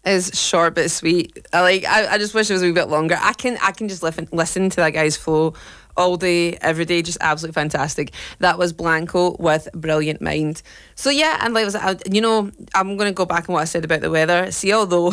is short but sweet. I just wish it was a wee bit longer. I can just listen to that guy's flow all day, every day, just absolutely fantastic. That was Blanco with Brilliant Mind. So yeah, and like I'm going to go back on what I said about the weather. See, although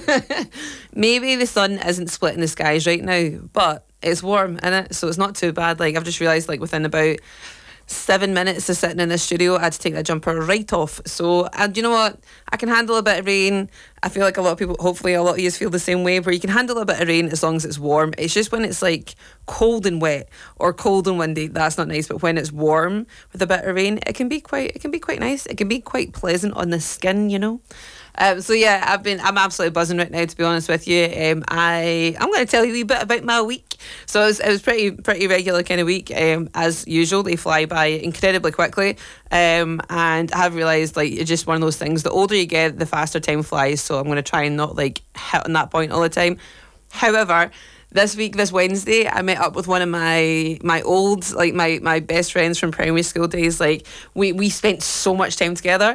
maybe the sun isn't splitting the skies right now, but it's warm, innit? So it's not too bad. Like, I've just realised, like, within about 7 minutes of sitting in the studio, I had to take that jumper right off. So, and you know what? I can handle a bit of rain. I feel like a lot of people, hopefully a lot of you feel the same way, where you can handle a bit of rain as long as it's warm. It's just when it's like cold and wet or cold and windy, that's not nice. But when it's warm with a bit of rain, it can be quite nice. It can be quite pleasant on the skin, you know. So yeah, I'm absolutely buzzing right now, to be honest with you. I'm going to tell you a wee bit about my week. So it was pretty regular kind of week. As usual, they fly by incredibly quickly. And I have realised, like, it's just one of those things. The older you get, the faster time flies. So I'm going to try and not like hit on that point all the time. However, this Wednesday, I met up with one of my old, like my best friends from primary school days. Like, we spent so much time together,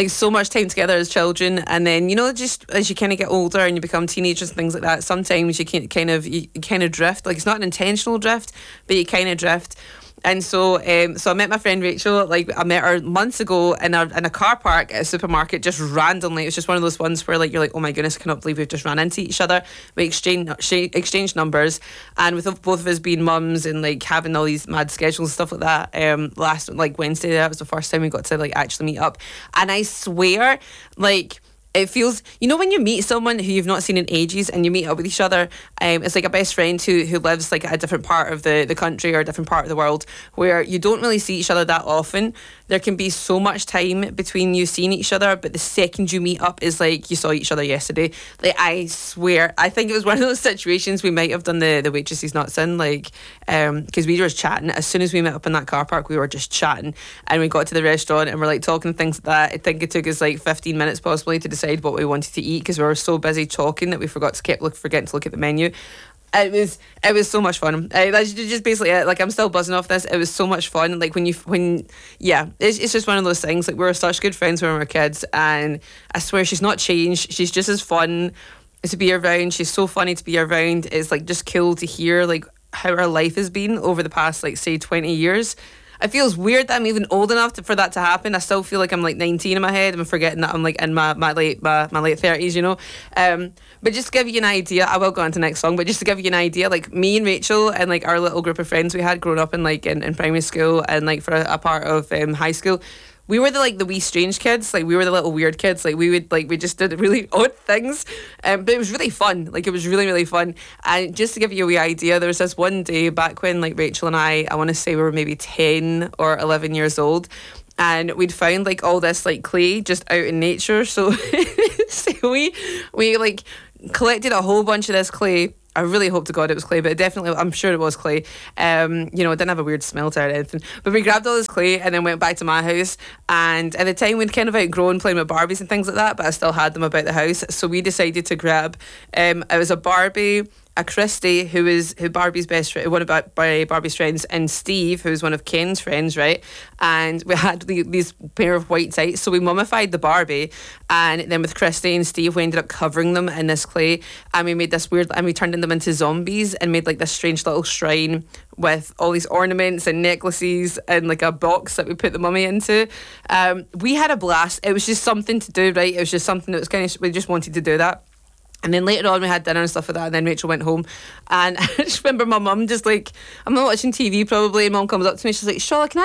as children. And then, you know, just as you kind of get older and you become teenagers and things like that, sometimes you can kind of drift. Like, it's not an intentional drift, but you kind of drift. And so I met my friend Rachel. Like, I met her months ago in a car park at a supermarket, just randomly. It was just one of those ones where, like, you're like, oh my goodness, I cannot believe we've just ran into each other. We exchanged numbers, and with both of us being mums and like having all these mad schedules and stuff like that, last like Wednesday, that was the first time we got to like actually meet up. And I swear, like, it feels, you know, when you meet someone who you've not seen in ages and you meet up with each other, it's like a best friend who lives like at a different part of the country or a different part of the world, where you don't really see each other that often. There can be so much time between you seeing each other, but the second you meet up is like you saw each other yesterday. Like, I swear, I think it was one of those situations we might have done the Waitress's Nuts in, like, because we were just chatting. As soon as we met up in that car park, we were just chatting, and we got to the restaurant and we're like talking things like that. I think it took us like 15 minutes possibly to decide what we wanted to eat, because we were so busy talking that we kept forgetting to look at the menu. It was so much fun. That's just basically it. Like, I'm still buzzing off this. It was so much fun. Like, it's just one of those things. Like, we were such good friends when we were kids, and I swear she's not changed. She's just as fun to be around. She's so funny to be around. It's like just cool to hear like how her life has been over the past, like, say 20 years. It feels weird that I'm even old enough for that to happen. I still feel like I'm like 19 in my head. I'm forgetting that I'm like in my late 30s, you know. But just to give you an idea, I will go on to the next song, but just to give you an idea, like, me and Rachel and like our little group of friends we had growing up in like in primary school and like for a part of high school, we were the wee strange kids. Like, we were the little weird kids. Like, we just did really odd things. But it was really fun. Like, it was really, really fun. And just to give you a wee idea, there was this one day back when, like, Rachel and I want to say we were maybe 10 or 11 years old. And we'd found like all this like clay just out in nature. So, we like collected a whole bunch of this clay. I really hope to God it was clay, but I'm sure it was clay. You know, it didn't have a weird smell to it or anything. But we grabbed all this clay and then went back to my house. And at the time, we'd kind of outgrown playing with Barbies and things like that, but I still had them about the house. So we decided to grab, it was a Barbie, a Christy, who Barbie's best friend, one of Barbie's friends, and Steve, who was one of Ken's friends, right? And we had these pair of white tights, so we mummified the Barbie, and then with Christy and Steve, we ended up covering them in this clay, and we made this weird, and we turned them into zombies, and made like this strange little shrine with all these ornaments and necklaces and like a box that we put the mummy into. We had a blast. It was just something to do, right? It was just something that was kind of, we just wanted to do that. And then later on we had dinner and stuff like that, and then Rachel went home, and I just remember my mum just like, I'm not watching TV probably, and mum comes up to me, she's like, Charlotte, can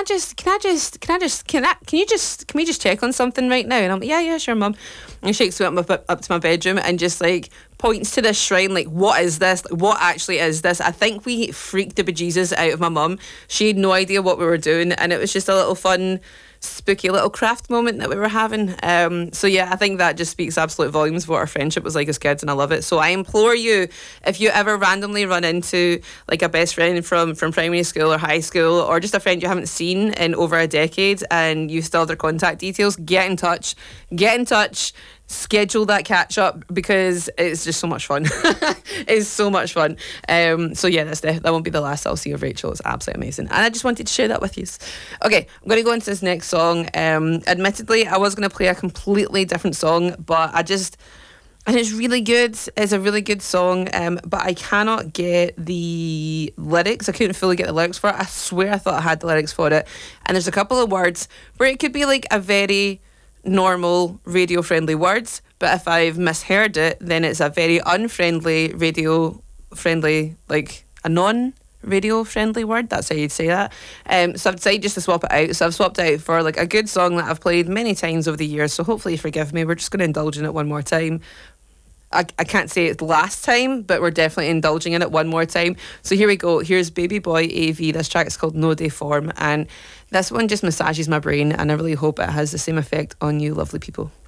we just check on something right now? And I'm like, yeah, sure, mum. And she takes me up to my bedroom and just like points to this shrine, like, what is this? Like, what actually is this? I think we freaked the bejesus out of my mum. She had no idea what we were doing, and it was just a little fun, spooky little craft moment that we were having. So yeah, I think that just speaks absolute volumes of what our friendship was like as kids, and I love it. So I implore you, if you ever randomly run into like a best friend from primary school or high school, or just a friend you haven't seen in over a decade and you still have their contact details, get in touch, schedule that catch up, because it's just so much fun. It's so much fun. So yeah, that won't be the last I'll see of Rachel. It's absolutely amazing, and I just wanted to share that with you. Okay, I'm going to go into this next song. Admittedly, I was going to play a completely different song, but I And it's really good. It's a really good song, but I cannot get the lyrics. I couldn't fully get the lyrics for it. I swear I thought I had the lyrics for it. And there's a couple of words where it could be like a very normal radio-friendly words, but if I've misheard it, then it's a very unfriendly radio-friendly, like a non-radio-friendly word. That's how you'd say that. So I've decided just to swap it out. So I've swapped it out for like a good song that I've played many times over the years. So hopefully you forgive me. We're just going to indulge in it one more time. I can't say it's the last time, but we're definitely indulging in it one more time. So here we go. Here's Baby Boy AV. This track is called No Day Form, and this one just massages my brain, and I really hope it has the same effect on you lovely people.